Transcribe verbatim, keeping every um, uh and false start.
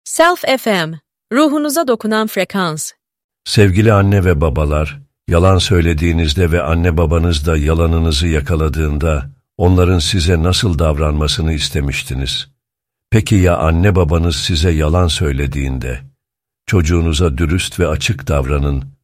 Self F M, ruhunuza dokunan frekans. Sevgili anne ve babalar, yalan söylediğinizde ve anne babanız da yalanınızı yakaladığında, onların size nasıl davranmasını istemiştiniz? Peki ya anne babanız size yalan söylediğinde? Çocuğunuza dürüst ve açık davranın,